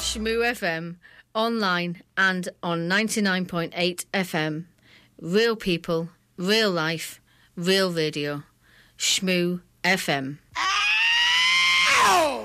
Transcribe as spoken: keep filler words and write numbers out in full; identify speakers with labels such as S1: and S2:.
S1: Shmoo F M, online and on ninety-nine point eight F M. Real people, real life, real radio. Shmoo F M. Ow!